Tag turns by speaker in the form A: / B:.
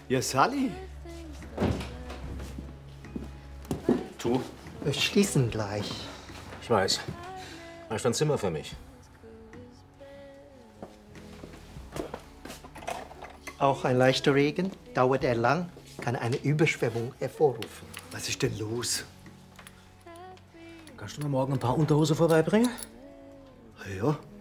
A: Ja, Sally.
B: Du?
C: Wir schließen gleich.
B: Ich weiß. Hast du ein Zimmer für mich?
C: Auch ein leichter Regen, dauert er lang, kann eine Überschwemmung hervorrufen.
A: Was ist denn los?
B: Kannst du mir morgen ein paar Unterhose vorbeibringen?
A: Ja.